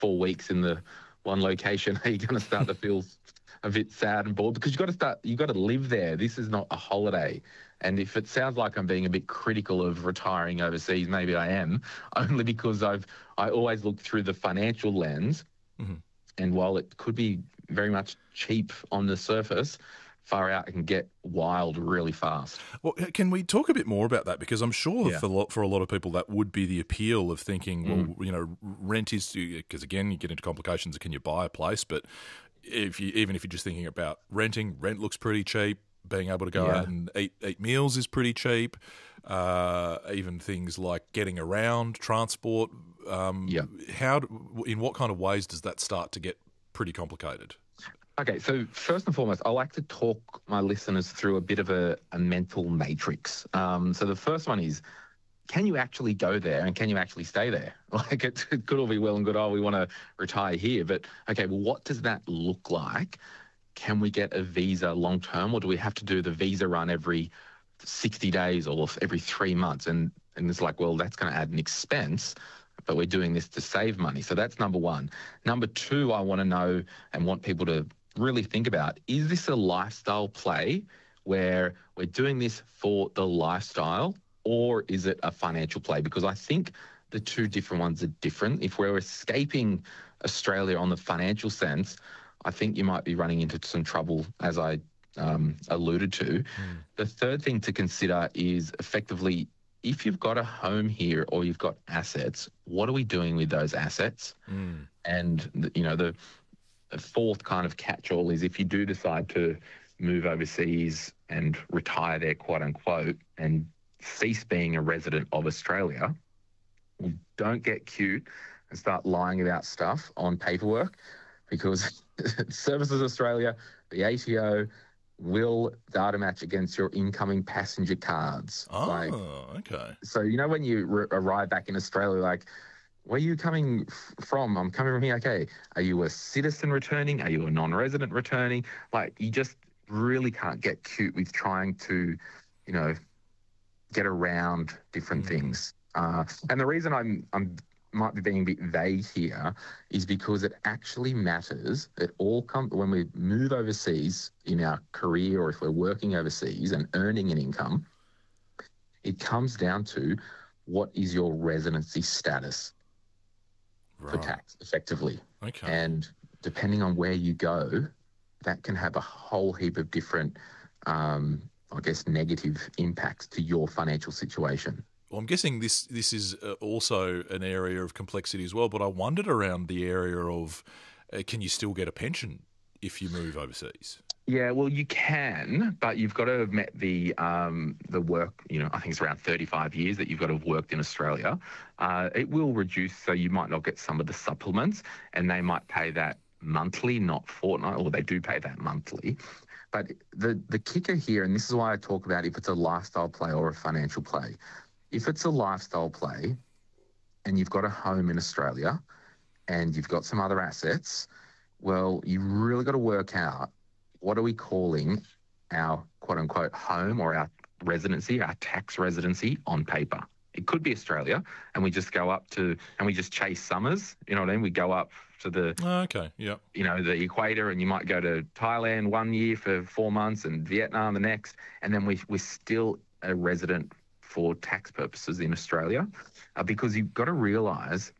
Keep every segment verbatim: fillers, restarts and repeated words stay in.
four weeks in the one location, are you going to start to feel a bit sad and bored? Because you've got to start, you've got to live there. This is not a holiday. And if it sounds like I'm being a bit critical of retiring overseas, maybe I am, only because I've I always look through the financial lens. Mm-hmm. And while it could be very much cheap on the surface, far out, it can get wild really fast. Well, can we talk a bit more about that? Because I'm sure Yeah. for, lo- for a lot of people that would be the appeal of thinking, Mm. well, you know, rent is, because again, you get into complications, can you buy a place? But if you even if you're just thinking about renting, rent looks pretty cheap. Being able to go Yeah. out and eat, eat meals is pretty cheap. Uh, even things like getting around, transport. Um, Yeah. How, do- in what kind of ways does that start to get pretty complicated? Okay, so first and foremost, I like to talk my listeners through a bit of a, a mental matrix. Um, so the first one is, can you actually go there and can you actually stay there? Like it, it could all be well and good, oh, we want to retire here. But, okay, well, what does that look like? Can we get a visa long term, or do we have to do the visa run every sixty days or every three months? And, and it's like, well, that's going to add an expense, but we're doing this to save money. So that's number one. Number two, I want to know and want people to really think about, is this a lifestyle play where we're doing this for the lifestyle, or is it a financial play? Because I think the two different ones are different. If we're escaping Australia on the financial sense, I think you might be running into some trouble, as I um, alluded to. Mm. The third thing to consider is effectively, if you've got a home here or you've got assets, what are we doing with those assets? Mm. And, you know, the, the fourth kind of catch-all is if you do decide to move overseas and retire there, quote unquote, and cease being a resident of Australia, well, don't get cute and start lying about stuff on paperwork, because Services Australia, the A T O, will data match against your incoming passenger cards. Oh, like, okay. So, you know, when you re- arrive back in Australia, like, where are you coming f- from? I'm coming from here. Okay. Are you a citizen returning? Are you a non-resident returning? Like, you just really can't get cute with trying to, you know, get around different mm. things. Uh, and the reason I'm I'm might be being a bit vague here is because it actually matters. It all comes when we move overseas in our career, or if we're working overseas and earning an income, it comes down to what is your residency status right. for tax, effectively. Okay. And depending on where you go, that can have a whole heap of different, um, I guess, negative impacts to your financial situation. Well, I'm guessing this this is uh, also an area of complexity as well, but I wondered around the area of uh, can you still get a pension if you move overseas? Yeah, well, you can, but you've got to have met the um, the work, you know, I think it's around thirty-five years that you've got to have worked in Australia. Uh, it will reduce, so you might not get some of the supplements, and they might pay that monthly, not fortnightly, or they do pay that monthly. But the, the kicker here, and this is why I talk about if it's a lifestyle play or a financial play, if it's a lifestyle play and you've got a home in Australia and you've got some other assets, well, you really got to work out, what are we calling our quote-unquote home or our residency, our tax residency on paper? It could be Australia, and we just go up to, and we just chase summers, you know what I mean? We go up to the, oh, okay, yeah, you know, the equator, and you might go to Thailand one year for four months and Vietnam the next, and then we, we're still a resident for tax purposes in Australia, uh, because you've got to realise,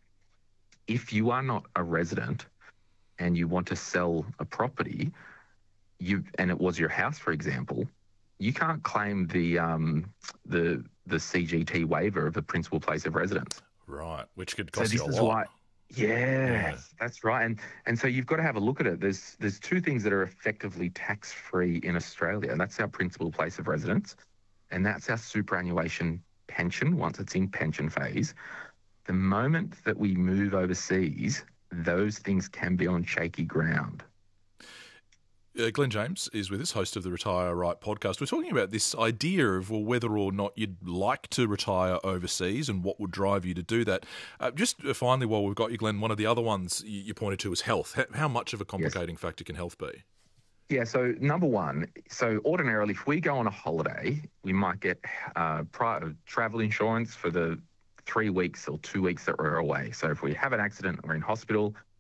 if you are not a resident and you want to sell a property, you and it was your house, for example, you can't claim the um, the the C G T waiver of the principal place of residence. Right, which could cost so you a this is lot. Why, yes, yeah. That's right. And and so you've got to have a look at it. There's there's two things that are effectively tax free in Australia, and that's our principal place of residence, and that's our superannuation pension once it's in pension phase. The moment that we move overseas, those things can be on shaky ground. Uh, Glenn James is with us, host of the Retire Right podcast. We're talking about this idea of, well, whether or not you'd like to retire overseas and what would drive you to do that. Uh, just uh, finally, while we've got you, Glenn, one of the other ones you, you pointed to is health. How, how much of a complicating yes. factor can health be? Yeah, so number one, so ordinarily if we go on a holiday, we might get uh, prior, travel insurance for the three weeks or two weeks that we're away. So if we have an accident, we're in hospital,